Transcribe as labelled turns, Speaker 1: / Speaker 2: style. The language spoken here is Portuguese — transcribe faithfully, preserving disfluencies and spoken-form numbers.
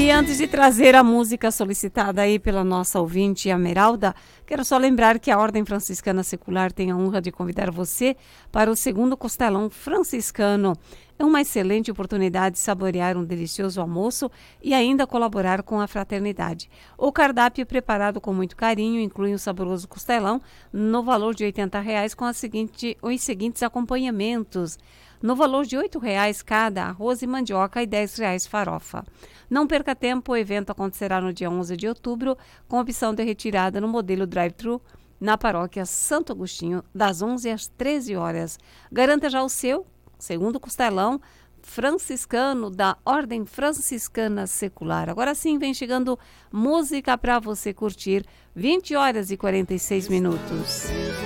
Speaker 1: E antes de trazer a música solicitada aí pela nossa ouvinte Ameralda, quero só lembrar que a Ordem Franciscana Secular tem a honra de convidar você para o segundo Costelão Franciscano. É uma excelente oportunidade de saborear um delicioso almoço e ainda colaborar com a fraternidade. O cardápio preparado com muito carinho inclui um saboroso costelão no valor de oitenta reais com a seguinte, os seguintes acompanhamentos. No valor de oito reais cada, arroz e mandioca e dez reais farofa. Não perca tempo, o evento acontecerá no dia onze de outubro, com opção de retirada no modelo drive-thru, na paróquia Santo Agostinho, das onze às treze horas. Garanta já o seu segundo costelão franciscano da Ordem Franciscana Secular. Agora sim, vem chegando música para você curtir, vinte horas e quarenta e seis minutos.